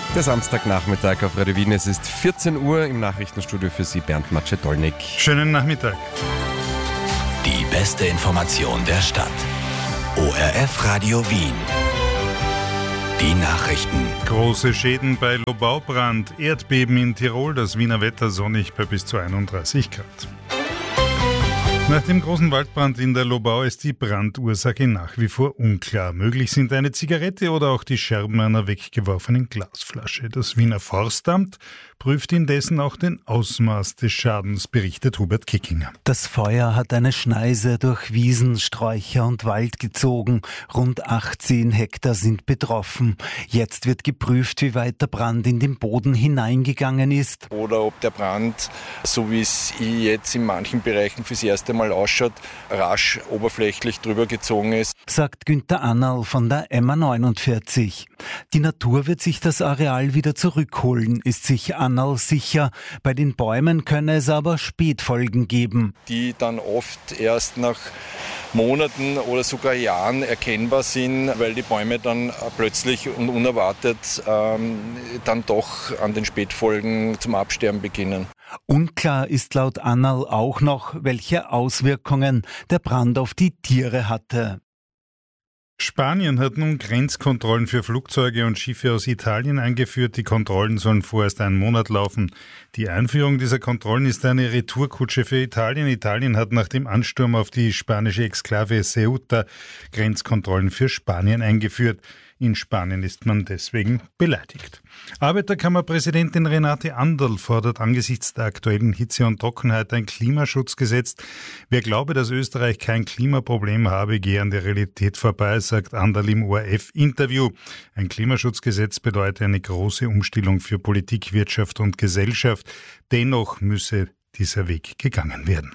Der Samstagnachmittag auf Radio Wien. Es ist 14 Uhr, im Nachrichtenstudio für Sie Bernd Macedolnik. Schönen Nachmittag. Die beste Information der Stadt. ORF Radio Wien. Die Nachrichten. Große Schäden bei Lobaubrand, Erdbeben in Tirol, das Wiener Wetter sonnig bei bis zu 31 Grad. Nach dem großen Waldbrand in der Lobau ist die Brandursache nach wie vor unklar. Möglich sind eine Zigarette oder auch die Scherben einer weggeworfenen Glasflasche. Das Wiener Forstamt prüft indessen auch den Ausmaß des Schadens, berichtet Hubert Kickinger. Das Feuer hat eine Schneise durch Wiesen, Sträucher und Wald gezogen. Rund 18 Hektar sind betroffen. Jetzt wird geprüft, wie weit der Brand in den Boden hineingegangen ist. Oder ob der Brand, so wie es jetzt in manchen Bereichen fürs erste Mal ausschaut, rasch oberflächlich drüber gezogen ist. Sagt Günther Annerl von der MA49. Die Natur wird sich das Areal wieder zurückholen, ist sich Annerl sicher. Bei den Bäumen könne es aber Spätfolgen geben. Die dann oft erst nach Monaten oder sogar Jahren erkennbar sind, weil die Bäume dann plötzlich und unerwartet dann doch an den Spätfolgen zum Absterben beginnen. Unklar ist laut Annerl auch noch, welche Auswirkungen der Brand auf die Tiere hatte. Spanien hat nun Grenzkontrollen für Flugzeuge und Schiffe aus Italien eingeführt. Die Kontrollen sollen vorerst einen Monat laufen. Die Einführung dieser Kontrollen ist eine Retourkutsche für Italien. Italien hat nach dem Ansturm auf die spanische Exklave Ceuta Grenzkontrollen für Spanien eingeführt. In Spanien ist man deswegen beleidigt. Arbeiterkammerpräsidentin Renate Anderl fordert angesichts der aktuellen Hitze und Trockenheit ein Klimaschutzgesetz. Wer glaube, dass Österreich kein Klimaproblem habe, gehe an der Realität vorbei, sagt Anderl im ORF-Interview. Ein Klimaschutzgesetz bedeutet eine große Umstellung für Politik, Wirtschaft und Gesellschaft. Dennoch müsse dieser Weg gegangen werden.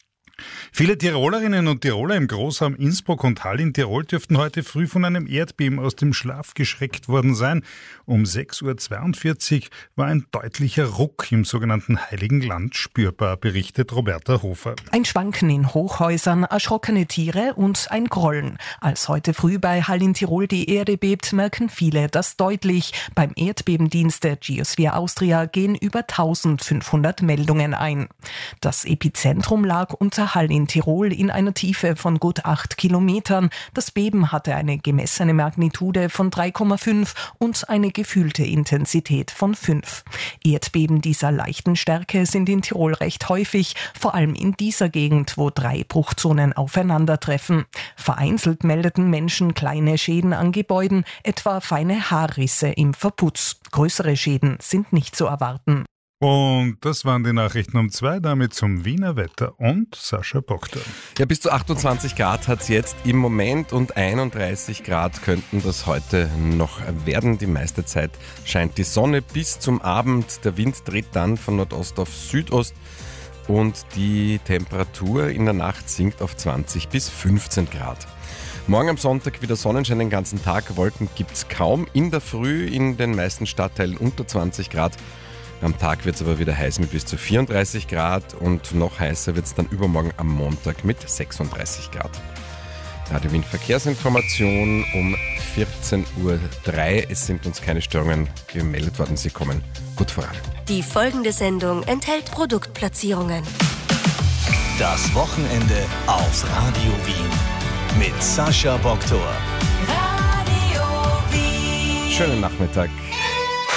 Viele Tirolerinnen und Tiroler im Großraum Innsbruck und Hall in Tirol dürften heute früh von einem Erdbeben aus dem Schlaf geschreckt worden sein. Um 6.42 Uhr war ein deutlicher Ruck im sogenannten Heiligen Land spürbar, berichtet Roberta Hofer. Ein Schwanken in Hochhäusern, erschrockene Tiere und ein Grollen. Als heute früh bei Hall in Tirol die Erde bebt, merken viele das deutlich. Beim Erdbebendienst der Geosphere Austria gehen über 1500 Meldungen ein. Das Epizentrum lag unter Hall in Tirol in einer Tiefe von gut 8 Kilometern. Das Beben hatte eine gemessene Magnitude von 3,5 und eine gefühlte Intensität von 5. Erdbeben dieser leichten Stärke sind in Tirol recht häufig, vor allem in dieser Gegend, wo 3 Bruchzonen aufeinandertreffen. Vereinzelt meldeten Menschen kleine Schäden an Gebäuden, etwa feine Haarrisse im Verputz. Größere Schäden sind nicht zu erwarten. Und das waren die Nachrichten um 2, damit zum Wiener Wetter und Sascha Bogdan. Ja, bis zu 28 Grad hat es jetzt im Moment und 31 Grad könnten das heute noch werden. Die meiste Zeit scheint die Sonne bis zum Abend. Der Wind dreht dann von Nordost auf Südost und die Temperatur in der Nacht sinkt auf 20 bis 15 Grad. Morgen am Sonntag wieder Sonnenschein den ganzen Tag. Wolken gibt es kaum. In der Früh in den meisten Stadtteilen unter 20 Grad. Am Tag wird es aber wieder heiß mit bis zu 34 Grad und noch heißer wird es dann übermorgen am Montag mit 36 Grad. Radio Wien Verkehrsinformation um 14.03 Uhr. Es sind uns keine Störungen gemeldet worden. Sie kommen gut voran. Die folgende Sendung enthält Produktplatzierungen. Das Wochenende auf Radio Wien mit Sascha Bogdan. Radio Wien. Schönen Nachmittag.